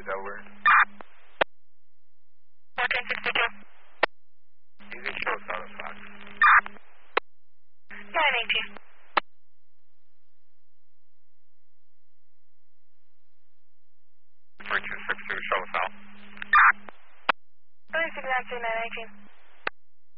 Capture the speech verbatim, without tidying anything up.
Delaware. fourteen sixty-two. Easy show South of Fox. nine eighteen. three two six two, show south. thirty-six nineteen, nine eighteen.